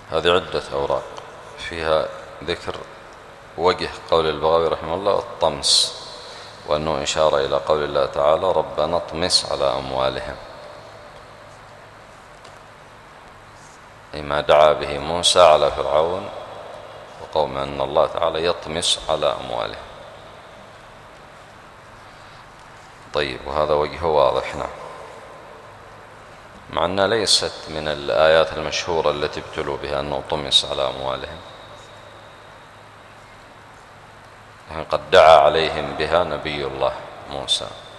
هذه عدة أوراق فيها ذكر وجه قول البغوي رحمه الله الطمس، وأنه إشارة إلى قول الله تعالى ربنا اطمس على أموالهم، أي ما دعا به موسى على فرعون وقوم أن الله تعالى يطمس على أموالهم. طيب، وهذا وجهه واضح. نعم، مع أنها ليست من الآيات المشهورة التي ابتلوا بها أنه طمس على أموالهم، لكن قد دعا عليهم بها نبي الله موسى